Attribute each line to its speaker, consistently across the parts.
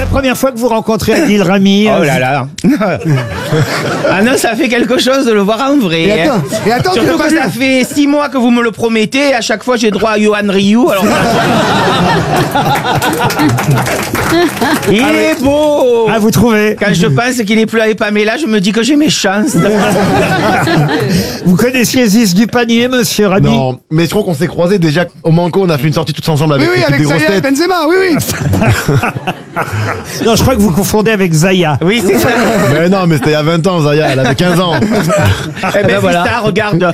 Speaker 1: la première fois que vous rencontrez Adil Rami?
Speaker 2: Oh là là. Ah non, ça fait quelque chose de le voir en vrai.
Speaker 3: Et attends,
Speaker 2: Surtout que ça fait 6 mois que vous me le promettez, et à chaque fois j'ai droit à Yohan Ryu. Alors il est beau.
Speaker 1: Ah, vous trouvez?
Speaker 2: Quand je pense qu'il est plus avec Pamela, je me dis que j'ai mes chances.
Speaker 1: Vous connaissiez Ziz du panier, monsieur Rami?
Speaker 4: Non, mais je crois qu'on s'est croisés déjà au Manco, on a fait une sortie tous ensemble avec
Speaker 3: Oui,
Speaker 4: l'équipe
Speaker 3: avec
Speaker 4: des grosses
Speaker 3: Zaya et
Speaker 4: têtes.
Speaker 3: Benzema, oui.
Speaker 1: Non, je crois que vous confondez avec Zaya.
Speaker 2: Oui, c'est ça.
Speaker 4: Mais non, mais c'était il y a 20 ans, Zaya, elle avait 15 ans.
Speaker 2: Eh ben voilà, ça, regarde.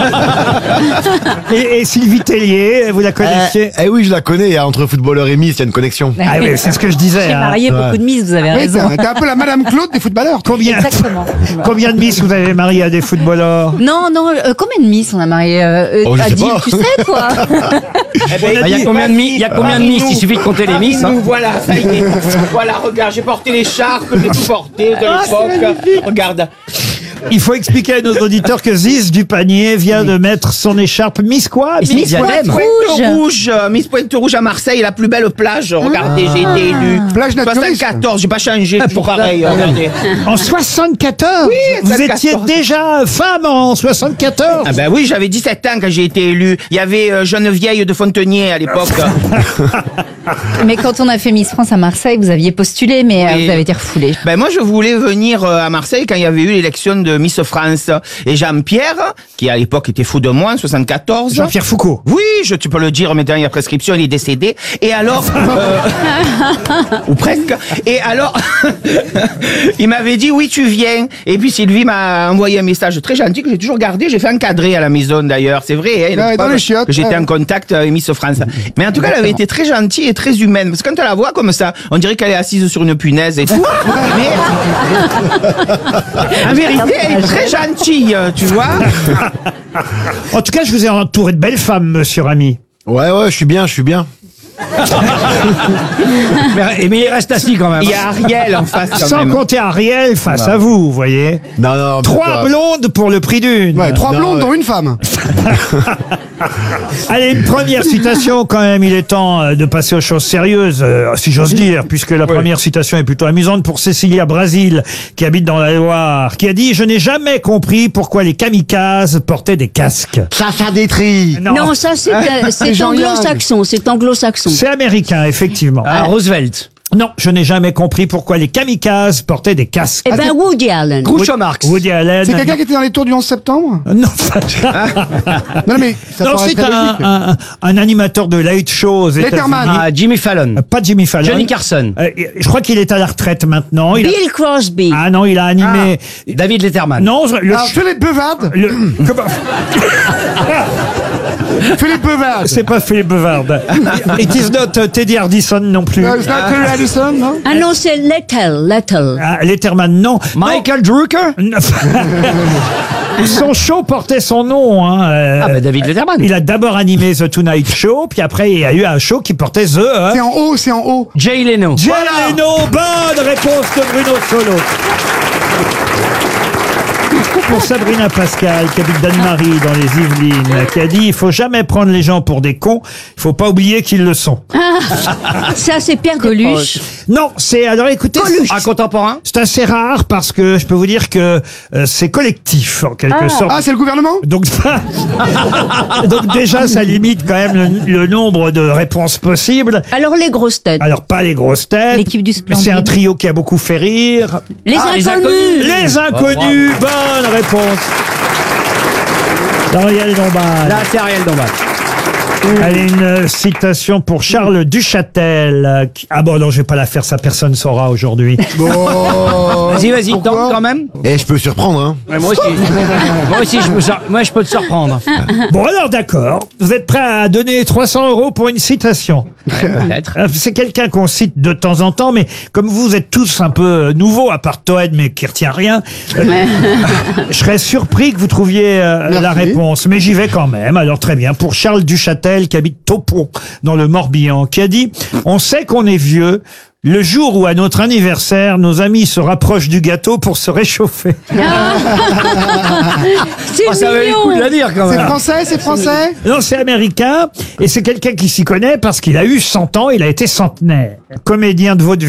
Speaker 1: Et Sylvie Tellier, vous la connaissiez?
Speaker 4: Eh oui, je la connais, et entre footballeur et Miss, il y a une connexion.
Speaker 1: Ah oui, c'est ce que je disais.
Speaker 5: J'ai
Speaker 1: hein.
Speaker 5: marié beaucoup de miss, vous avez
Speaker 3: Oui,
Speaker 5: raison.
Speaker 3: t'es un peu la Madame Claude des footballeurs.
Speaker 1: Combien de Miss vous avez marié à des footballeurs?
Speaker 5: Non, combien de miss on a marié
Speaker 4: Oh, je sais
Speaker 5: Adil,
Speaker 4: pas.
Speaker 5: tu sais, toi?
Speaker 6: Il y a combien de miss? Il y a combien de miss? Il suffit de compter les miss.
Speaker 2: Nous, voilà, ça y est. Voilà, regarde, j'ai porté l'écharpe, j'ai tout porté de l'époque. Regarde.
Speaker 1: Il faut expliquer à nos auditeurs que Ziz du panier vient de mettre son écharpe Miss quoi?
Speaker 5: Miss Pointe Rouge.
Speaker 2: Miss Pointe Rouge à Marseille, la plus belle plage. Regardez, j'ai été élu.
Speaker 3: Plage naturiste.
Speaker 2: 74, j'ai pas changé, toujours pareil. Regardez.
Speaker 1: En 74?
Speaker 2: Oui,
Speaker 1: Vous
Speaker 2: 74.
Speaker 1: étiez déjà femme en 74?
Speaker 2: Ah ben oui, j'avais 17 ans quand j'ai été élu. Il y avait Geneviève de Fontenay à l'époque.
Speaker 5: Mais quand on a fait Miss France à Marseille, vous aviez postulé, mais
Speaker 2: Oui.
Speaker 5: vous avez été refoulé.
Speaker 2: Ben moi, je voulais venir à Marseille quand il y avait eu l'élection de Miss France. Et Jean-Pierre, qui à l'époque était fou de moi, en 74.
Speaker 1: Jean-Pierre Foucault.
Speaker 2: Oui, tu peux le dire, mais dernière prescription, il est décédé. Et alors, ou presque. Et alors, il m'avait dit oui, tu viens. Et puis Sylvie m'a envoyé un message très gentil que j'ai toujours gardé. J'ai fait encadrer à la maison d'ailleurs, c'est vrai. Hein,
Speaker 3: Ouais, dans les chiottes.
Speaker 2: que j'étais en contact avec Miss France. Mais en tout cas, elle avait été très gentille et très humaine. Parce que quand elle la voit comme ça, on dirait qu'elle est assise sur une punaise et tout. Mais en vérité, elle est très gentille, tu vois.
Speaker 1: En tout cas, je vous ai entouré de belles femmes, monsieur Rami.
Speaker 4: Ouais, je suis bien.
Speaker 6: Mais il reste assis quand même.
Speaker 2: Il y a Ariel en face quand
Speaker 1: Sans
Speaker 2: même.
Speaker 1: compter Ariel face à vous, vous voyez.
Speaker 4: Non.
Speaker 1: 3 blondes pour le prix d'une.
Speaker 3: Ouais, 3
Speaker 4: Non,
Speaker 3: blondes
Speaker 4: ouais.
Speaker 3: dont une femme.
Speaker 1: Allez, une première citation quand même. Il est temps de passer aux choses sérieuses, si j'ose dire, puisque la première citation est plutôt amusante pour Cécilia Brasil, qui habite dans la Loire, qui a dit « Je n'ai jamais compris pourquoi les kamikazes portaient des casques.
Speaker 4: Ça détrie. »
Speaker 7: Non, ça c'est
Speaker 3: Jean
Speaker 7: anglo-saxon, c'est anglo-saxon.
Speaker 1: C'est américain, effectivement.
Speaker 6: Ah, Roosevelt.
Speaker 1: Non, je n'ai jamais compris pourquoi les kamikazes portaient des casques.
Speaker 7: Eh ben Woody Allen.
Speaker 6: Groucho Marx.
Speaker 1: Woody Allen.
Speaker 3: C'est quelqu'un qui était dans les tours du 11 septembre?
Speaker 1: Non,
Speaker 3: Non, mais ça
Speaker 1: non,
Speaker 3: paraît
Speaker 1: c'est
Speaker 3: très logique.
Speaker 1: un animateur de light show aux États-Unis.
Speaker 3: Letterman.
Speaker 6: Ah, Jimmy Fallon.
Speaker 1: Pas Jimmy Fallon.
Speaker 6: Johnny Carson.
Speaker 1: Je crois qu'il est à la retraite maintenant. Il a-
Speaker 7: Bill Crosby.
Speaker 1: Ah non, il a animé.
Speaker 6: David Letterman.
Speaker 1: Non,
Speaker 3: Alors, Philippe Bevard.
Speaker 1: Comment-
Speaker 3: Philippe Bevard.
Speaker 1: C'est pas Philippe Bevard. It is not Teddy Hardison non plus.
Speaker 3: C'est pas Terry Addison, non?
Speaker 7: Ah non, c'est Lettel.
Speaker 1: Ah, Letterman, non.
Speaker 6: Michael Drucker.
Speaker 1: Non. Son show portait son nom. Hein.
Speaker 6: Ah, bah David Letterman.
Speaker 1: Il a d'abord animé The Tonight Show, puis après il y a eu un show qui portait The.
Speaker 3: C'est en haut, c'est en haut.
Speaker 6: Jay Leno.
Speaker 1: Jay Leno, bonne réponse de Bruno Solo. Pour Sabrina Pascal, qui habite Danemarie dans les Yvelines, qui a dit « Il faut jamais prendre les gens pour des cons, il faut pas oublier qu'ils le sont.
Speaker 7: Ça c'est Pierre Coluche. »
Speaker 1: Non, c'est... Alors écoutez,
Speaker 6: Un contemporain.
Speaker 1: c'est assez rare parce que je peux vous dire que c'est collectif, en quelque sorte.
Speaker 3: Ah, c'est le gouvernement?
Speaker 1: Donc, donc déjà, ça limite quand même le nombre de réponses possibles.
Speaker 7: Alors les grosses têtes.
Speaker 1: Alors, pas les grosses têtes.
Speaker 5: L'équipe du
Speaker 1: mais c'est
Speaker 5: Splendide.
Speaker 1: un trio qui a beaucoup fait rire.
Speaker 7: Les inconnus.
Speaker 1: Les Inconnus, bonne réponse. Ariel Dombal.
Speaker 6: Là, c'est Ariel Dombal.
Speaker 1: Allez, une citation pour Charles Duchâtel. Ah bon, non, je vais pas la faire, ça personne saura aujourd'hui.
Speaker 3: Bon.
Speaker 6: Vas-y,
Speaker 3: Pourquoi
Speaker 6: tente quand même.
Speaker 4: Et je peux surprendre, hein.
Speaker 6: Ouais, moi aussi, je peux te surprendre.
Speaker 1: Bon, alors d'accord. Vous êtes prêt à donner 300 € pour une citation?
Speaker 6: Peut-être.
Speaker 1: C'est quelqu'un qu'on cite de temps en temps, mais comme vous êtes tous un peu nouveaux, à part Toen, mais qui retient rien, je serais surpris que vous trouviez la réponse. Mais j'y vais quand même. Alors très bien. Pour Charles Duchâtel, qui habite Taupon, dans le Morbihan, qui a dit « On sait qu'on est vieux. Le jour où, à notre anniversaire, nos amis se rapprochent du gâteau pour se réchauffer. »
Speaker 7: C'est
Speaker 6: Ça valait le coup de
Speaker 7: mignon.
Speaker 6: la dire quand
Speaker 3: C'est
Speaker 6: même.
Speaker 3: français, c'est français?
Speaker 1: Non, c'est américain, et c'est quelqu'un qui s'y connaît parce qu'il a eu 100 ans, il a été centenaire. Comédien de vaudeville.